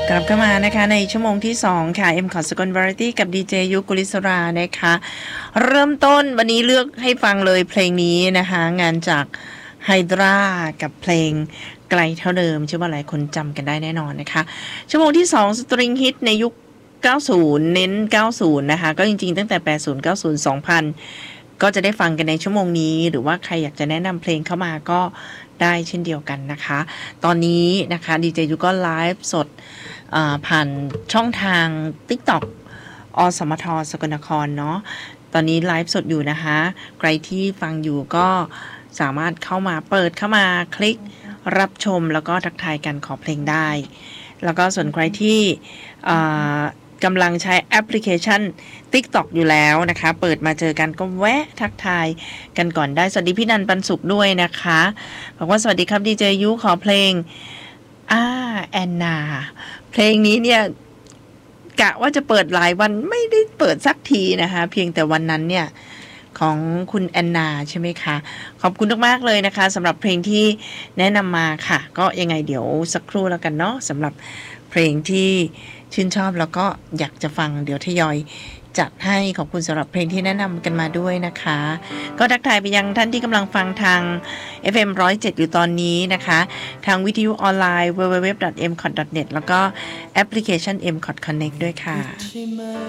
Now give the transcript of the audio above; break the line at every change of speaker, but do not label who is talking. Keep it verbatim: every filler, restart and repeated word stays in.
กลับเข้ามานะคะในชั่วโมงที่สองค่ะ เอ็ม คอร์ด สกล Variety กับดีเจยุกุลิศรานะคะเริ่มต้นวันนี้เลือกให้ฟังเลยเพลงนี้นะคะงานจากไฮดรากับเพลงไกลเท่าเดิมเชื่อว่าหลายคนจำกันได้แน่นอนนะคะชั่วโมงที่สองสตริงฮิตในยุคเก้าสิบเน้นเก้าสิบนะคะก็จริงๆตั้งแต่แปดสิบ เก้าสิบ สองพันก็จะได้ฟังกันในชั่วโมงนี้หรือว่าใครอยากจะแนะนำเพลงเข้ามาก็ได้เช่นเดียวกันนะคะตอนนี้นะคะดีเจยุก็ไลฟ์สดผ่านช่องทาง TikTok อสมทสกลนครเนาะตอนนี้ไลฟ์สดอยู่นะคะใครที่ฟังอยู่ก็สามารถเข้ามาเปิดเข้ามาคลิกรับชมแล้วก็ทักทายกันขอเพลงได้แล้วก็ส่วนใครที่กำลังใช้แอปพลิเคชัน TikTok อยู่แล้วนะคะเปิดมาเจอกันก็แวะทักทายกันก่อนได้สวัสดีพี่นันปันสุขด้วยนะคะบอกว่าสวัสดีครับดีเจยุขอเพลงอ่าแอนนาเพลงนี้เนี่ยกะว่าจะเปิดหลายวันไม่ได้เปิดสักทีนะคะเพียงแต่วันนั้นเนี่ยของคุณแอนนาใช่ไหมคะขอบคุณมากๆเลยนะคะสำหรับเพลงที่แนะนำมาค่ะก็ยังไงเดี๋ยวสักครู่แล้วกันเนาะสำหรับเพลงที่ชื่นชอบแล้วก็อยากจะฟังเดี๋ยวทยอยจัดให้ขอบคุณสำหรับเพลงที่แนะนำกันมาด้วยนะคะก็ทักทายไปยังท่านที่กำลังฟังทาง เอฟ เอ็ม หนึ่งศูนย์เจ็ด อยู่ตอนนี้นะคะทางวิทยุออนไลน์ ดับเบิลยู ดับเบิลยู ดับเบิลยู ดอท เอ็ม คอท ดอท เน็ต แล้วก็แอปพลิเคชัน เอ็ม คอท Connect ด้วยค่ะ